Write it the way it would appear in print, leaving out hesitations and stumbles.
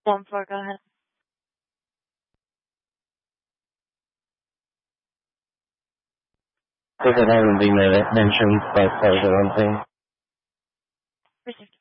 1-4, go ahead. If it hasn't been mentioned, but that was the wrong thing. Received.